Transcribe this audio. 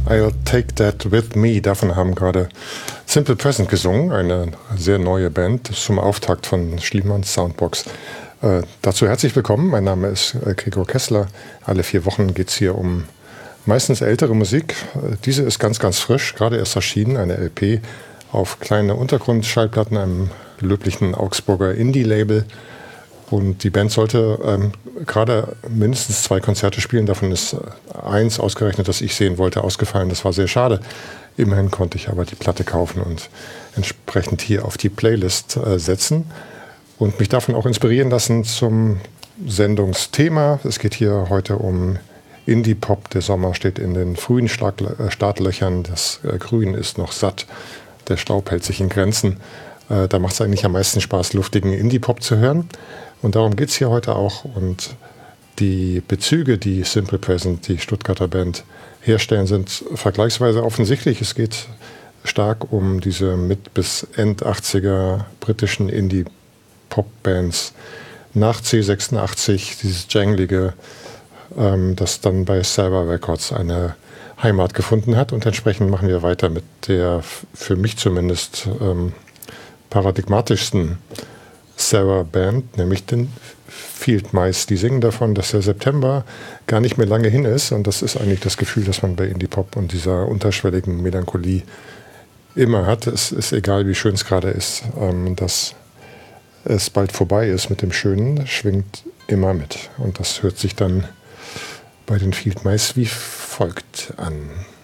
I'll Take That With Me. Davon haben gerade Simple Present gesungen, eine sehr neue Band zum Auftakt von Schliemanns Soundbox. Dazu herzlich willkommen. Mein Name ist Gregor Kessler. Alle 4 Wochen geht es hier um meistens ältere Musik. Diese ist ganz, ganz frisch, gerade erst erschienen, eine LP auf kleine Untergrundschallplatten, einem löblichen Augsburger Indie-Label. Und die Band sollte gerade mindestens 2 Konzerte spielen. Davon ist eins ausgerechnet, das ich sehen wollte, ausgefallen. Das war sehr schade. Immerhin konnte ich aber die Platte kaufen und entsprechend hier auf die Playlist setzen und mich davon auch inspirieren lassen zum Sendungsthema. Es geht hier heute um Indie-Pop. Der Sommer steht in den frühen Startlöchern. Das Grün ist noch satt. Der Staub hält sich in Grenzen. Da macht es eigentlich am meisten Spaß, luftigen Indie-Pop zu hören. Und darum geht es hier heute auch. Und die Bezüge, die Simple Present, die Stuttgarter Band, herstellen, sind vergleichsweise offensichtlich. Es geht stark um diese Mit- bis End-80er britischen Indie-Pop-Bands nach C86, dieses Janglige, das dann bei Sarah Records eine Heimat gefunden hat. Und entsprechend machen wir weiter mit der für mich zumindest paradigmatischsten Sarah Band, nämlich den Field Mice. Die singen davon, dass der September gar nicht mehr lange hin ist, und das ist eigentlich das Gefühl, das man bei Indie Pop und dieser unterschwelligen Melancholie immer hat. Es ist egal, wie schön es gerade ist, dass es bald vorbei ist mit dem Schönen, schwingt immer mit. Und das hört sich dann bei den Field Mice wie folgt an.